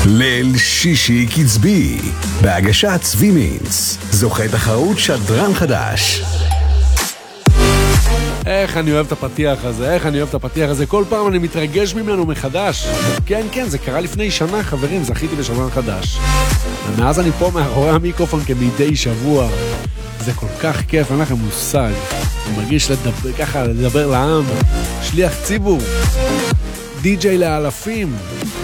ליל שישי קצבי, בהגשת צבי מינץ, זוכה תחרות שדרן חדש. איך אני אוהב את הפתיח הזה, כל פעם אני מתרגש ממנו מחדש. כן, זה קרה לפני שנה, חברים, זכיתי בשדרן חדש. ומאז אני פה מאחורי המיקרופון כמדי שבוע. זה כל כך כיף, אין לכם מושג. אני מרגיש לדבר לעם, שליח ציבור, די-ג'יי לאלפים.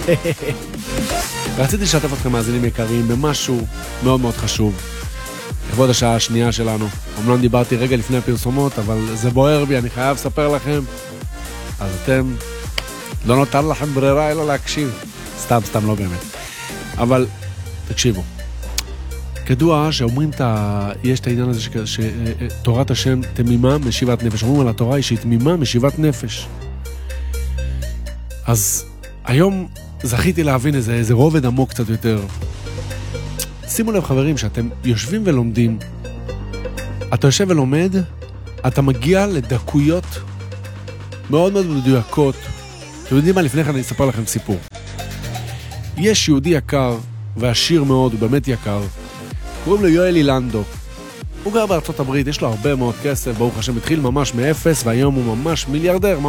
רציתי לשתף אתכם מאזינים יקרים במשהו מאוד מאוד חשוב. לכבוד השעה השנייה שלנו. אומנם דיברתי רגע לפני הפרסומות, אבל זה בוער בי, אני חייב לספר לכם. אז אתם, לא נותר לכם ברירה אלא להקשיב. סתם לא באמת. אבל תקשיבו. כדוע שאומרים יש את העניין הזה שתורת השם תמימה משיבת נפש. אומרים על התורה היא שהיא תמימה משיבת נפש. אז היום זכיתי להבין איזה רובד עמוק קצת יותר. שימו לב חברים שאתם יושבים ולומדים, אתה יושב ולומד, אתה מגיע לדקויות מאוד מאוד מדויקות. אתם יודעים מה? לפני כן אני אספר לכם סיפור. יש יהודי יקר ועשיר מאוד, הוא באמת יקר, קוראים לו יואל אילנדו. הוא גר בארצות הברית, יש לו הרבה מאוד כסף, ברוך השם התחיל ממש מאפס, והיום הוא ממש מיליארדר.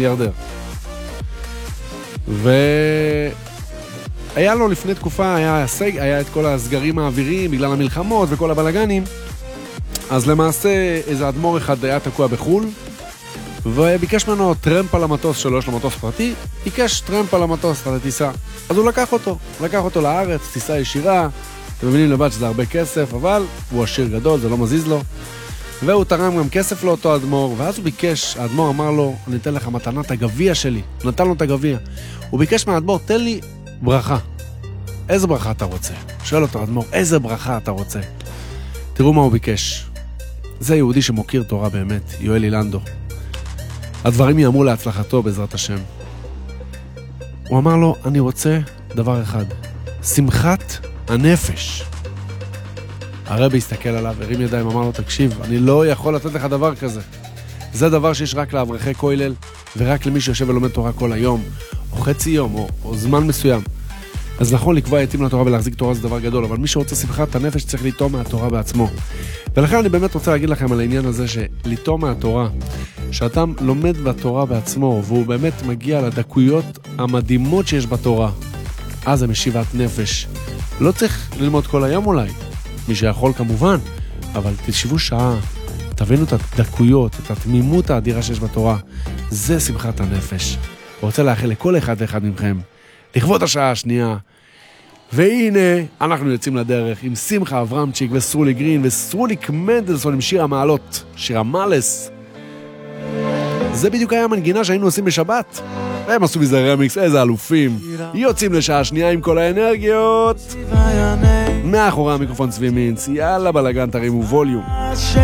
היה לו לפני תקופה, היה את כל הסגרים האוויריים בגלל המלחמות וכל הבלגנים. אז למעשה איזה אדמו"ר אחד היה תקוע בחול, וביקש ממנו טרמפ על המטוס שלו, יש לו מטוס פרטי, ביקש טרמפ על המטוס על הטיסה. אז הוא לקח אותו לארץ, טיסה ישירה. אתם מבינים לבד שזה הרבה כסף, אבל הוא עשיר גדול, זה לא מזיז לו. והוא תרם גם כסף לאותו אדמו"ר, ואז הוא ביקש, האדמו"ר אמר לו, אני אתן לך מתנה את הגביע שלי. הוא נתן לו את הגביע. הוא ביקש מהאדמו"ר, תן לי ברכה. איזה ברכה אתה רוצה? שואל אותו האדמו"ר, איזה ברכה אתה רוצה? תראו מה הוא ביקש. זה יהודי שמוקיר תורה באמת, יואל אילנדו. הדברים יאמרו להצלחתו בעזרת השם. הוא אמר לו, אני רוצה דבר אחד, שמחת הנפש. הרבי הסתכל עליו, הרים ידיים, אמר לו, תקשיב, אני לא יכול לתת לך דבר כזה. זה דבר שיש רק לאברכי כולל, ורק למי שיושב ולומד תורה כל היום, או חצי יום, או זמן מסוים. אז נכון, לקבוע יתים לתורה ולהחזיק תורה זה דבר גדול, אבל מי שרוצה שמחת הנפש צריך ליטום מהתורה בעצמו. ולכן אני באמת רוצה להגיד לכם על העניין הזה שליטום מהתורה, שאתה לומד בתורה בעצמו, והוא באמת מגיע לדקויות המדהימות שיש בתורה, אז זה משיבת נפש. לא צריך ללמוד כל היום אולי, מי שיכול כמובן, אבל תשבו שעה, תבינו את הדקויות, את התמימות האדירה שיש בתורה. זה שמחת הנפש. רוצה לאחל לכל אחד ואחד מכם, לכבוד השעה השנייה. והנה, אנחנו יוצאים לדרך עם שמחה אברמצ'יק וסרולי גרין וסרוליק מנדלסון עם שיר המעלות, שיר המלס. זה בדיוק היה המנגינה שהיינו עושים בשבת. והם עשו מזה רמיקס, איזה אלופים. יוצאים לשעה שנייה עם כל האנרגיות. מאחורי המיקרופון צבי מינץ, יאללה בלגן, תרימו ווליום.